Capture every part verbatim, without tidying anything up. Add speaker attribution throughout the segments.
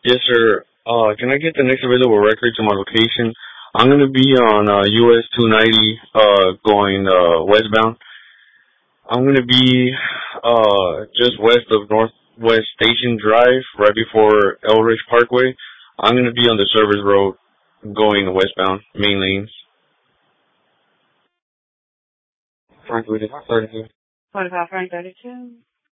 Speaker 1: Yes, sir. Uh, can I get the next available record to my location? I'm gonna be on uh, U S two ninety, uh, going uh, westbound. I'm gonna be uh just west of Northwest Station Drive, right before Elridge Parkway. I'm gonna be on the service road, going westbound, main lanes. Frank, we did thirty-two.
Speaker 2: forty-five Frank thirty-two.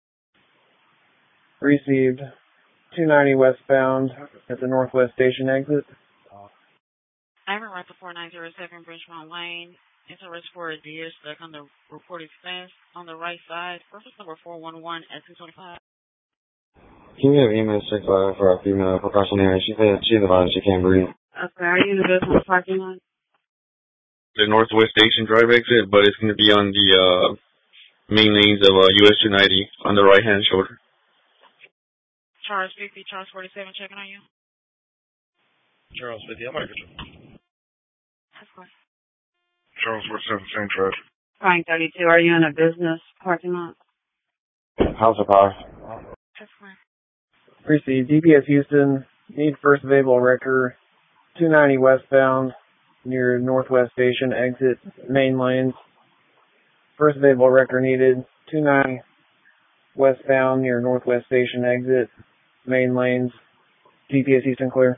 Speaker 3: Received two ninety westbound at the Northwest Station exit.
Speaker 2: Ivan right to four nine zero seven Bridgemont Lane. Interest for a deer stuck on the reported fence on the right side. Reference number four one one at two twenty-five.
Speaker 1: Can you have email check for for a female precautionary? She said she's about she can't breathe.
Speaker 2: Okay, are you in the business parking lot?
Speaker 1: The Northwest Station Drive exit, but it's gonna be on the uh main lanes of uh, U S two ninety on the right hand shoulder.
Speaker 2: Charles fifty, Charles forty-seven checking on you.
Speaker 4: Charles fifty, I'm out of control.
Speaker 2: That's fine.
Speaker 4: Charles forty-seven, same track.
Speaker 2: Frank thirty-two, are you in a business parking lot?
Speaker 1: House of Power.
Speaker 2: That's fine.
Speaker 3: Received D P S Houston, need first available record, two ninety westbound, near Northwest Station exit, main lanes. First available record needed, two ninety westbound, near Northwest Station exit, main lanes. D P S Houston clear.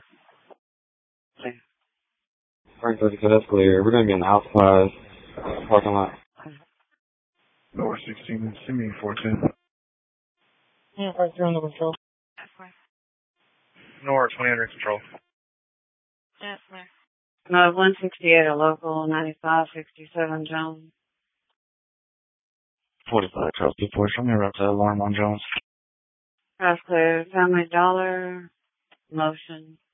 Speaker 1: Frank thirty-two, that's clear. We're gonna be in the House Class parking lot.
Speaker 4: North sixteen, send me four ten.
Speaker 3: Yeah, right there under control.
Speaker 2: That's fine.
Speaker 4: North twenty under control.
Speaker 2: That's fine. No, one sixty-eight, a local, ninety-five sixty-seven Jones.
Speaker 1: forty-five, Charles two four. Show me a route to alarm on Jones.
Speaker 2: That's clear. Family Dollar, motion.